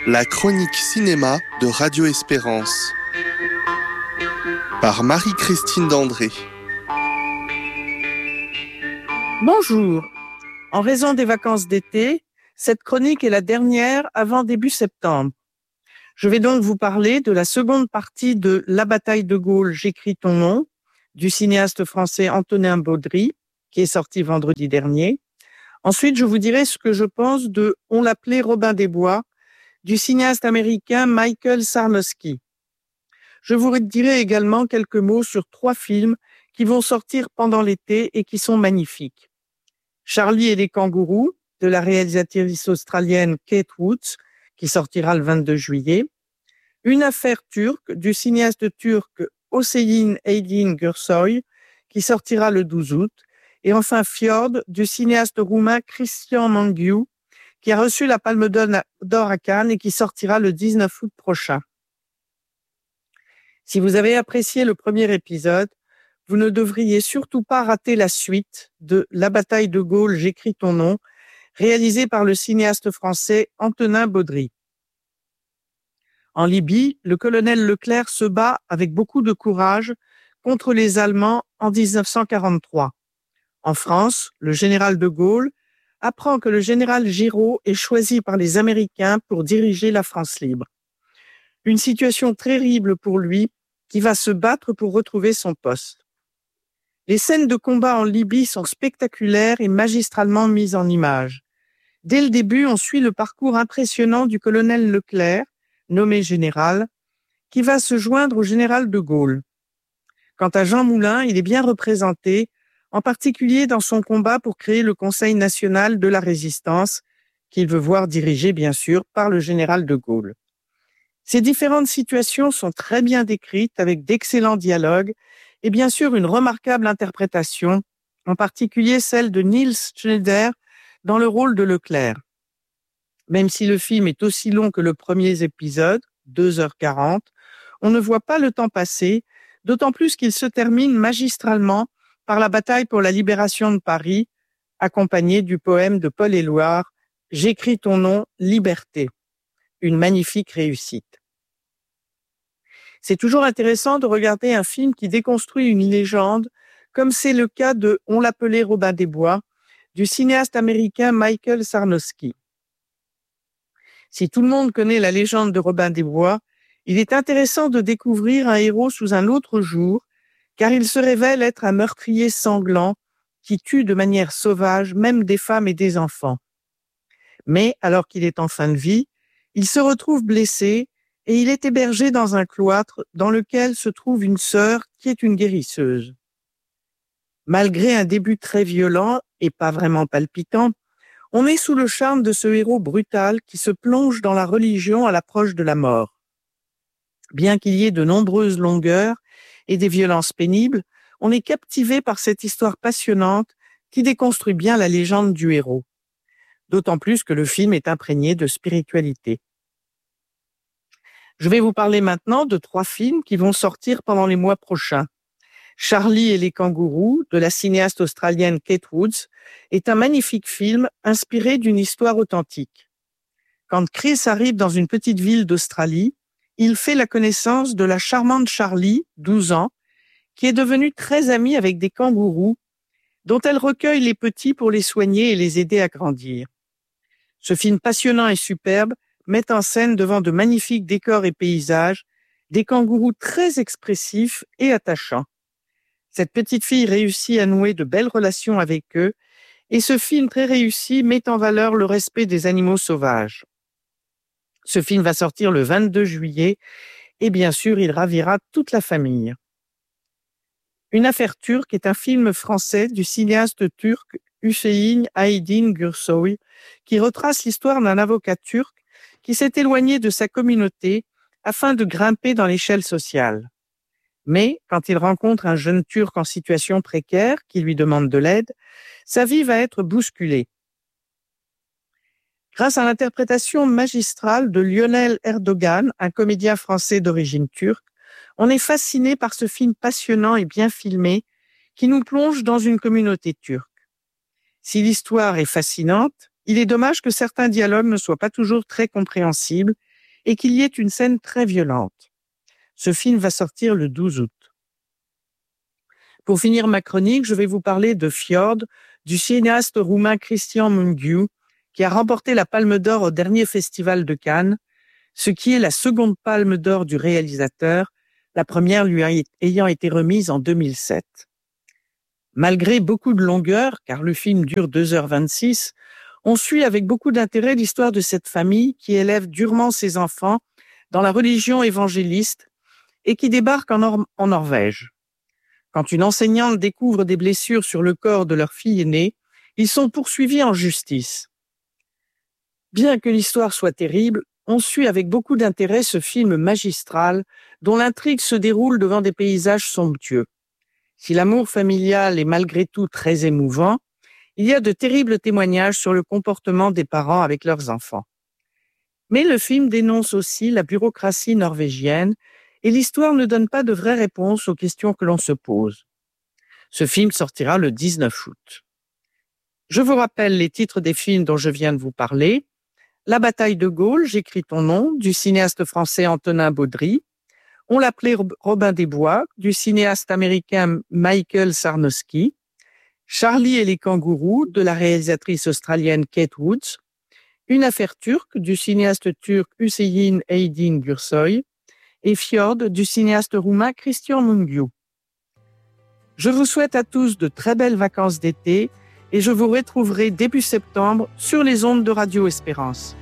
La chronique cinéma de Radio Espérance par Marie-Christine Dandré. Bonjour. En raison des vacances d'été, cette chronique est la dernière avant début septembre. Je vais donc vous parler de la seconde partie de La bataille de Gaulle, j'écris ton nom, du cinéaste français Antonin Baudry, qui est sorti vendredi dernier. Ensuite, je vous dirai ce que je pense de On l'appelait Robin des Bois, du cinéaste américain Michael Sarnowski. Je vous dirai également quelques mots sur 3 films qui vont sortir pendant l'été et qui sont magnifiques. Charlie et les kangourous, de la réalisatrice australienne Kate Woods, qui sortira le 22 juillet. Une affaire turque, du cinéaste turc Hüseyin Aydin Gürsoy, qui sortira le 12 août. Et enfin Fjord, du cinéaste roumain Cristian Mungiu, qui a reçu la Palme d'Or à Cannes et qui sortira le 19 août prochain. Si vous avez apprécié le premier épisode, vous ne devriez surtout pas rater la suite de La bataille de Gaulle, j'écris ton nom, réalisé par le cinéaste français Antonin Baudry. En Libye, le colonel Leclerc se bat avec beaucoup de courage contre les Allemands en 1943. En France, le général de Gaulle apprend que le général Giraud est choisi par les Américains pour diriger la France libre. Une situation terrible pour lui, qui va se battre pour retrouver son poste. Les scènes de combat en Libye sont spectaculaires et magistralement mises en images. Dès le début, on suit le parcours impressionnant du colonel Leclerc, nommé général, qui va se joindre au général de Gaulle. Quant à Jean Moulin, il est bien représenté, en particulier dans son combat pour créer le Conseil national de la résistance, qu'il veut voir dirigé, bien sûr, par le général de Gaulle. Ces différentes situations sont très bien décrites avec d'excellents dialogues et bien sûr une remarquable interprétation, en particulier celle de Niels Schneider dans le rôle de Leclerc. Même si le film est aussi long que le premier épisode, 2h40, on ne voit pas le temps passer, d'autant plus qu'il se termine magistralement par la bataille pour la libération de Paris, accompagnée du poème de Paul Éluard « J'écris ton nom, liberté ». Une magnifique réussite. C'est toujours intéressant de regarder un film qui déconstruit une légende, comme c'est le cas de On l'appelait Robin des Bois, du cinéaste américain Michael Sarnowski. Si tout le monde connaît la légende de Robin des Bois, il est intéressant de découvrir un héros sous un autre jour, car il se révèle être un meurtrier sanglant qui tue de manière sauvage même des femmes et des enfants. Mais, alors qu'il est en fin de vie, il se retrouve blessé et il est hébergé dans un cloître dans lequel se trouve une sœur qui est une guérisseuse. Malgré un début très violent et pas vraiment palpitant, on est sous le charme de ce héros brutal qui se plonge dans la religion à l'approche de la mort. Bien qu'il y ait de nombreuses longueurs et des violences pénibles, on est captivé par cette histoire passionnante qui déconstruit bien la légende du héros. D'autant plus que le film est imprégné de spiritualité. Je vais vous parler maintenant de 3 films qui vont sortir pendant les mois prochains. Charlie et les kangourous, de la cinéaste australienne Kate Woods, est un magnifique film inspiré d'une histoire authentique. Quand Chris arrive dans une petite ville d'Australie, il fait la connaissance de la charmante Charlie, 12 ans, qui est devenue très amie avec des kangourous, dont elle recueille les petits pour les soigner et les aider à grandir. Ce film passionnant et superbe met en scène devant de magnifiques décors et paysages des kangourous très expressifs et attachants. Cette petite fille réussit à nouer de belles relations avec eux et ce film très réussi met en valeur le respect des animaux sauvages. Ce film va sortir le 22 juillet et bien sûr, il ravira toute la famille. Une affaire turque est un film français du cinéaste turc Hüseyin Aydin Gürsoy qui retrace l'histoire d'un avocat turc qui s'est éloigné de sa communauté afin de grimper dans l'échelle sociale. Mais quand il rencontre un jeune Turc en situation précaire qui lui demande de l'aide, sa vie va être bousculée. Grâce à l'interprétation magistrale de Lionel Erdogan, un comédien français d'origine turque, on est fasciné par ce film passionnant et bien filmé qui nous plonge dans une communauté turque. Si l'histoire est fascinante, il est dommage que certains dialogues ne soient pas toujours très compréhensibles et qu'il y ait une scène très violente. Ce film va sortir le 12 août. Pour finir ma chronique, je vais vous parler de Fjord, du cinéaste roumain Cristian Mungiu, qui a remporté la Palme d'Or au dernier festival de Cannes, ce qui est la seconde Palme d'Or du réalisateur, la première lui ayant été remise en 2007. Malgré beaucoup de longueur, car le film dure 2h26, on suit avec beaucoup d'intérêt l'histoire de cette famille qui élève durement ses enfants dans la religion évangéliste et qui débarque en Norvège. Quand une enseignante découvre des blessures sur le corps de leur fille aînée, ils sont poursuivis en justice. Bien que l'histoire soit terrible, on suit avec beaucoup d'intérêt ce film magistral dont l'intrigue se déroule devant des paysages somptueux. Si l'amour familial est malgré tout très émouvant, il y a de terribles témoignages sur le comportement des parents avec leurs enfants. Mais le film dénonce aussi la bureaucratie norvégienne et l'histoire ne donne pas de vraies réponses aux questions que l'on se pose. Ce film sortira le 19 août. Je vous rappelle les titres des films dont je viens de vous parler. La bataille de Gaulle, j'écris ton nom, du cinéaste français Antonin Baudry. On l'appelait Robin des Bois, du cinéaste américain Michael Sarnowski. Charlie et les kangourous, de la réalisatrice australienne Kate Woods. Une affaire turque, du cinéaste turc Hüseyin Aydin Gürsoy. Et Fjord, du cinéaste roumain Cristian Mungiu. Je vous souhaite à tous de très belles vacances d'été et je vous retrouverai début septembre sur les ondes de Radio Espérance.